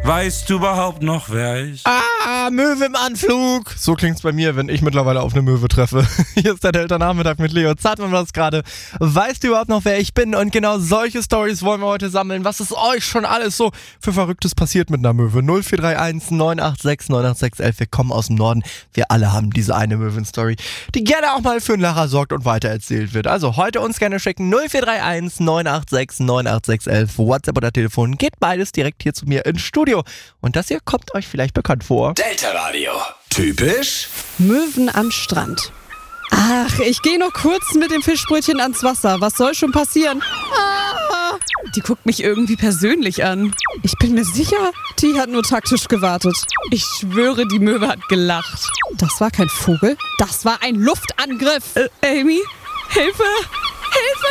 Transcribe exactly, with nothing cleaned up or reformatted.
Weißt du überhaupt noch, wer ich? Ah, Möwe im Anflug. So klingt's bei mir, wenn ich mittlerweile auf eine Möwe treffe. Hier ist der Delta-Nachmittag mit Leo Zartmann, was gerade. Weißt du überhaupt noch, wer ich bin? Und genau solche Stories wollen wir heute sammeln. Was ist euch schon alles so für Verrücktes passiert mit einer Möwe? null vier drei eins neun acht sechs neun acht sechs elf. Wir kommen aus dem Norden. Wir alle haben diese eine Möwen-Story, die gerne auch mal für einen Lacher sorgt und weitererzählt wird. Also heute uns gerne schicken. null vier drei eins neun acht sechs neun acht sechs elf. WhatsApp oder Telefon. Geht beides direkt hier zu mir ins Studio. Und das hier kommt euch vielleicht bekannt vor. Delta Radio. Typisch Möwen am Strand. Ach, ich gehe noch kurz mit dem Fischbrötchen ans Wasser. Was soll schon passieren? Ah, die guckt mich irgendwie persönlich an. Ich bin mir sicher, die hat nur taktisch gewartet. Ich schwöre, die Möwe hat gelacht. Das war kein Vogel, das war ein Luftangriff. Äh, Amy, Hilfe, Hilfe!